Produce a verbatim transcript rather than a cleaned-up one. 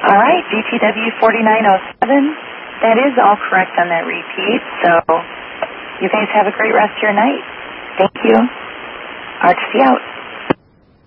All right, D T W forty-nine oh seven. That is all correct on that repeat. So you guys have a great rest of your night. Thank you. R T C out.